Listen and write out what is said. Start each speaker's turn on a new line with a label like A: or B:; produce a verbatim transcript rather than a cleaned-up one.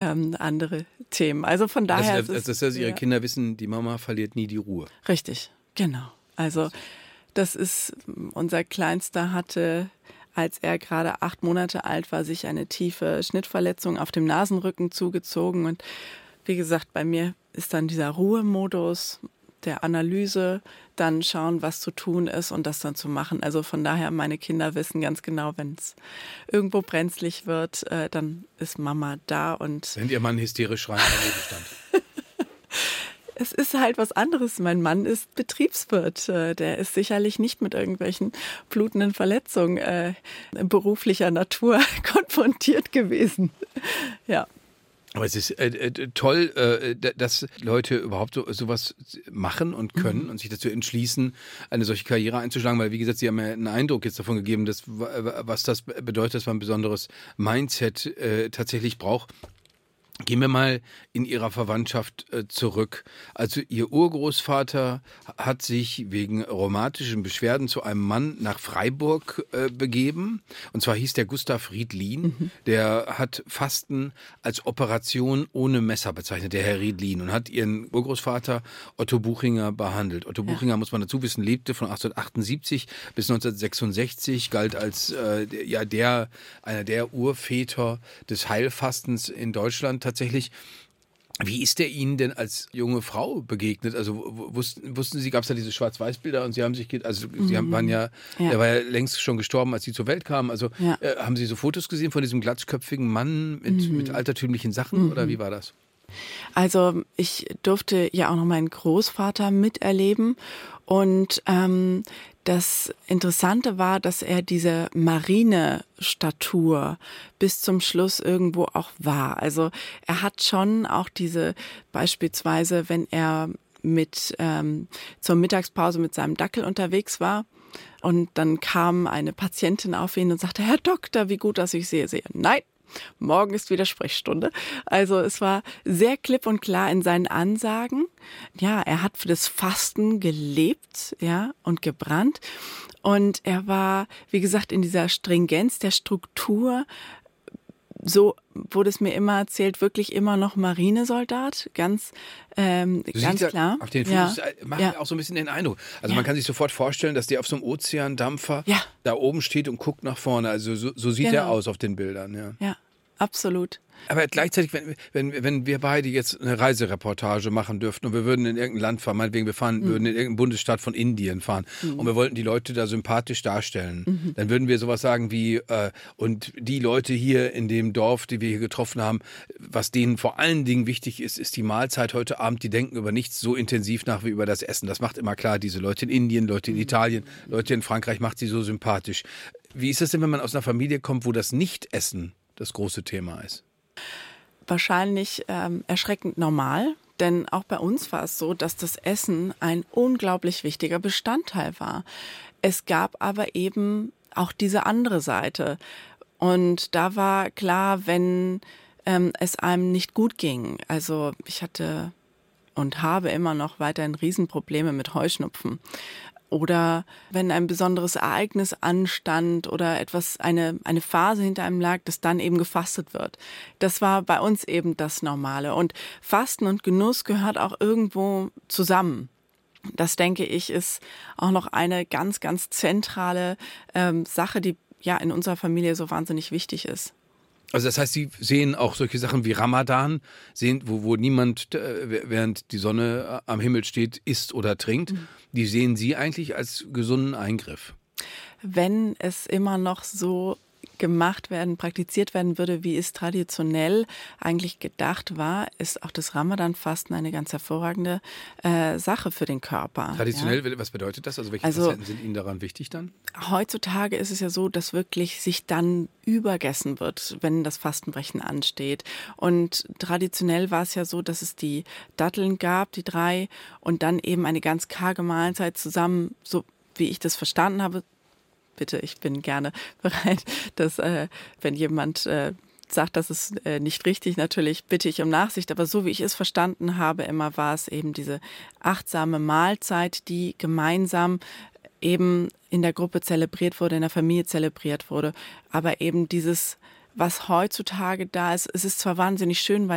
A: ähm, andere Themen. Also von daher
B: also,
A: ist
B: das, dass Ihre
A: ja.
B: Kinder wissen, die Mama verliert nie die Ruhe.
A: Richtig, genau. Also das ist, unser Kleinster hatte, als er gerade acht Monate alt war, sich eine tiefe Schnittverletzung auf dem Nasenrücken zugezogen. Und wie gesagt, bei mir ist dann dieser Ruhemodus der Analyse, dann schauen, was zu tun ist und das dann zu machen. Also von daher, meine Kinder wissen ganz genau, wenn es irgendwo brenzlig wird, äh, dann ist Mama da. Und
B: wenn Ihr Mann hysterisch schreiend daneben stand.
A: Es ist halt was anderes. Mein Mann ist Betriebswirt. Der ist sicherlich nicht mit irgendwelchen blutenden Verletzungen äh, beruflicher Natur konfrontiert gewesen. Ja.
B: Aber es ist äh, äh, toll, äh, dass Leute überhaupt so sowas machen und können mhm. und sich dazu entschließen, eine solche Karriere einzuschlagen, weil wie gesagt, Sie haben ja einen Eindruck jetzt davon gegeben, dass, was das bedeutet, dass man ein besonderes Mindset äh, tatsächlich braucht. Gehen wir mal in Ihrer Verwandtschaft äh, zurück. Also Ihr Urgroßvater hat sich wegen rheumatischen Beschwerden zu einem Mann nach Freiburg äh, begeben. Und zwar hieß der Gustav Riedlin. Mhm. Der hat Fasten als Operation ohne Messer bezeichnet, der Herr Riedlin. Und hat Ihren Urgroßvater Otto Buchinger behandelt. Otto ja. Buchinger, muss man dazu wissen, lebte von achtzehnhundertachtundsiebzig bis neunzehnhundertsechsundsechzig, galt als äh, ja der einer der Urväter des Heilfastens in Deutschland. Tatsächlich. Wie ist der Ihnen denn als junge Frau begegnet? Also wussten, wussten Sie, gab es da diese Schwarz-Weiß-Bilder und Sie haben sich, also mhm. Sie haben, waren ja, ja, er war ja längst schon gestorben, als Sie zur Welt kamen. Also ja. äh, haben Sie so Fotos gesehen von diesem glatzköpfigen Mann mit, mhm. mit altertümlichen Sachen mhm. oder wie war das?
A: Also ich durfte ja auch noch meinen Großvater miterleben und ähm, das Interessante war, dass er diese Marine-Statur bis zum Schluss irgendwo auch war. Also er hat schon auch diese, beispielsweise, wenn er mit ähm, zur Mittagspause mit seinem Dackel unterwegs war und dann kam eine Patientin auf ihn und sagte, Herr Doktor, wie gut, dass ich Sie sehe. Nein. Morgen ist wieder Sprechstunde. Also es war sehr klipp und klar in seinen Ansagen. Ja, er hat für das Fasten gelebt, ja, und gebrannt. Und er war, wie gesagt, in dieser Stringenz der Struktur, so wurde es mir immer erzählt, wirklich immer noch Marinesoldat, ganz ähm, ganz
B: ja,
A: klar.
B: Auf den Fotos ja. macht ja. auch so ein bisschen den Eindruck. Also ja. man kann sich sofort vorstellen, dass der auf so einem Ozeandampfer ja. da oben steht und guckt nach vorne. Also so, so sieht genau. er aus auf den Bildern. Ja,
A: ja, absolut.
B: Aber gleichzeitig, wenn, wenn, wenn wir beide jetzt eine Reisereportage machen dürften und wir würden in irgendein Land fahren, meinetwegen wir fahren, mhm. würden in irgendeinen Bundesstaat von Indien fahren mhm. und wir wollten die Leute da sympathisch darstellen, mhm. dann würden wir sowas sagen wie, äh, und die Leute hier in dem Dorf, die wir hier getroffen haben, was denen vor allen Dingen wichtig ist, ist die Mahlzeit heute Abend, die denken über nichts so intensiv nach wie über das Essen. Das macht immer klar, diese Leute in Indien, Leute in mhm. Italien, Leute in Frankreich, macht sie so sympathisch. Wie ist es denn, wenn man aus einer Familie kommt, wo das Nicht-Essen das große Thema ist?
A: Wahrscheinlich ähm, erschreckend normal, denn auch bei uns war es so, dass das Essen ein unglaublich wichtiger Bestandteil war. Es gab aber eben auch diese andere Seite. Und da war klar, wenn ähm, es einem nicht gut ging, also ich hatte und habe immer noch weiterhin Riesenprobleme mit Heuschnupfen. Oder wenn ein besonderes Ereignis anstand oder etwas, eine, eine Phase hinter einem lag, dass dann eben gefastet wird. Das war bei uns eben das Normale. Und Fasten und Genuss gehört auch irgendwo zusammen. Das, denke ich, ist auch noch eine ganz, ganz zentrale ähm, Sache, die ja in unserer Familie so wahnsinnig wichtig ist.
B: Also das heißt, Sie sehen auch solche Sachen wie Ramadan, sehen, wo, wo niemand, äh, während die Sonne am Himmel steht, isst oder trinkt. Mhm. Die sehen Sie eigentlich als gesunden Eingriff?
A: Wenn es immer noch so gemacht werden, praktiziert werden würde, wie es traditionell eigentlich gedacht war, ist auch das Ramadan-Fasten eine ganz hervorragende äh, Sache für den Körper.
B: Traditionell,
A: ja.
B: Was bedeutet das? Also welche
A: also,
B: Facetten sind Ihnen daran wichtig dann?
A: Heutzutage ist es ja so, dass wirklich sich dann übergessen wird, wenn das Fastenbrechen ansteht. Und traditionell war es ja so, dass es die Datteln gab, die drei, und dann eben eine ganz karge Mahlzeit zusammen, so wie ich das verstanden habe. Bitte, ich bin gerne bereit, dass, äh, wenn jemand äh, sagt, das ist äh, nicht richtig, natürlich bitte ich um Nachsicht. Aber so wie ich es verstanden habe, immer war es eben diese achtsame Mahlzeit, die gemeinsam eben in der Gruppe zelebriert wurde, in der Familie zelebriert wurde. Aber eben dieses, was heutzutage da ist, es ist zwar wahnsinnig schön, weil